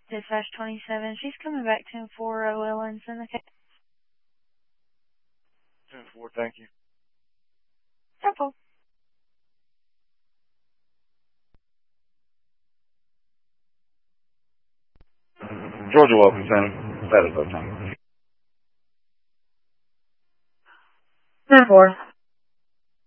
Dispatch 27. She's coming back 10-4 Owens. Okay. 10-4, thank you. Simple. Georgia Welcome Center. Status uptime. 10-4.